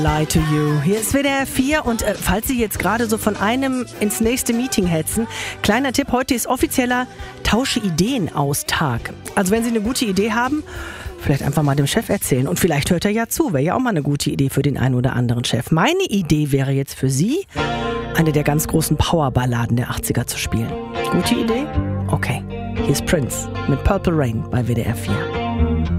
Lie to You. Hier ist WDR 4 und falls Sie jetzt gerade so von einem ins nächste Meeting hetzen, kleiner Tipp, heute ist offizieller Tausche-Ideen-Austag. Also wenn Sie eine gute Idee haben, vielleicht einfach mal dem Chef erzählen und vielleicht hört er ja zu, wäre ja auch mal eine gute Idee für den einen oder anderen Chef. Meine Idee wäre jetzt für Sie, eine der ganz großen Powerballaden der 80er zu spielen. Gute Idee? Okay, hier ist Prince mit Purple Rain bei WDR 4.